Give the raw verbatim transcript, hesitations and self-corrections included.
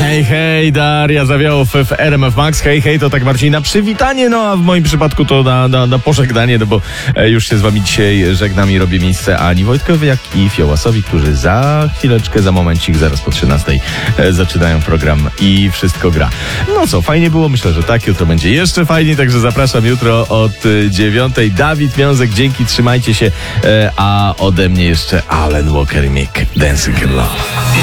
Hej, hej, Daria Zawioł w, w R M F Max. Hej, hej, to tak bardziej na przywitanie, no a w moim przypadku to na, na, na pożegnanie, no bo e, już się z wami dzisiaj żegnam i robię miejsce ani Wojtkowi, jak i Fiołasowi, którzy za chwileczkę, za momencik, zaraz po trzynastej e, zaczynają program i wszystko gra. No co, fajnie było? Myślę, że tak. Jutro będzie jeszcze fajniej, także zapraszam jutro od e, dziewiątej. Dawid Miązek, dzięki, trzymajcie się, e, a ode mnie jeszcze Alan Walker i Mick Dancing in Love.